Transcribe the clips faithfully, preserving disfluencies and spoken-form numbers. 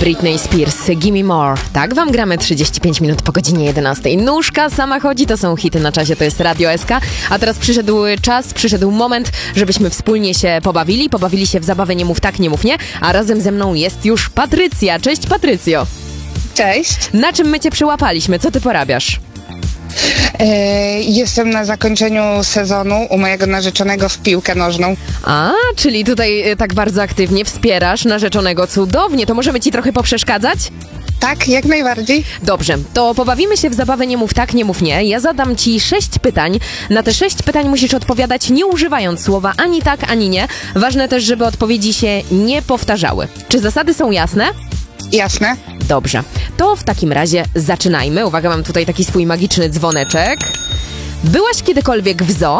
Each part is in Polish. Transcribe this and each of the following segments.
Britney Spears, Gimme More. Tak wam gramy trzydzieści pięć minut po godzinie jedenastej. Nóżka sama chodzi, to są hity na czasie, to jest Radio S K. A teraz przyszedł czas, przyszedł moment, żebyśmy wspólnie się pobawili. Pobawili się w zabawę Nie mów tak, nie mów nie. A razem ze mną jest już Patrycja. Cześć, Patrycjo. Cześć. Na czym my cię przyłapaliśmy? Co ty porabiasz? E, jestem na zakończeniu sezonu u mojego narzeczonego w piłkę nożną. A, czyli tutaj y, tak bardzo aktywnie wspierasz narzeczonego. Cudownie, to możemy ci trochę poprzeszkadzać? Tak, jak najbardziej. Dobrze, to pobawimy się w zabawę Nie mów tak, nie mów nie. Ja zadam ci sześć pytań. Na te sześć pytań musisz odpowiadać nie używając słowa ani tak, ani nie. Ważne też, żeby odpowiedzi się nie powtarzały. Czy zasady są jasne? Jasne. Dobrze, to w takim razie zaczynajmy. Uwaga, mam tutaj taki swój magiczny dzwoneczek. Byłaś kiedykolwiek w zoo?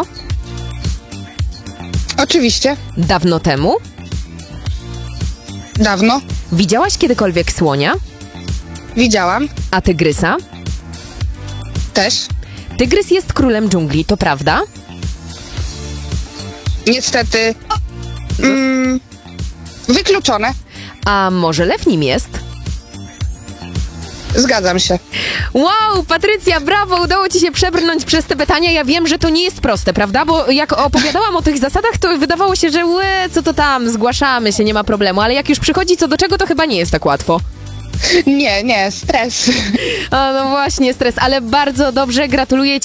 Oczywiście. Dawno temu? Dawno. Widziałaś kiedykolwiek słonia? Widziałam. A tygrysa? Też. Tygrys jest królem dżungli, to prawda? Niestety. Mm, wykluczone. A może lew nim jest? Zgadzam się. Wow, Patrycja, brawo, udało ci się przebrnąć przez te pytania. Ja wiem, że to nie jest proste, prawda? Bo jak opowiadałam o tych zasadach, to wydawało się, że łe, co to tam, zgłaszamy się, nie ma problemu. Ale jak już przychodzi co do czego, to chyba nie jest tak łatwo. Nie, nie, stres. O, no właśnie, stres, ale bardzo dobrze, gratuluję